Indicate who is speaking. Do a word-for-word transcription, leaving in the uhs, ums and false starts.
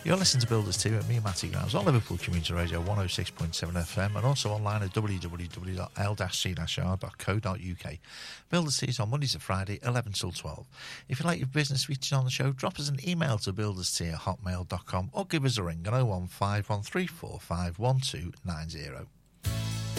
Speaker 1: You're listening to Builders two at me, Matty Grimes, on Liverpool Community Radio one oh six point seven F M and also online at w w w dot l c r dot co dot u k. Builders two is on Mondays to Friday, eleven till twelve. If you'd like your business featured on the show, drop us an email to builders two at hotmail dot com or give us a ring on oh one five one three four five one two nine zero.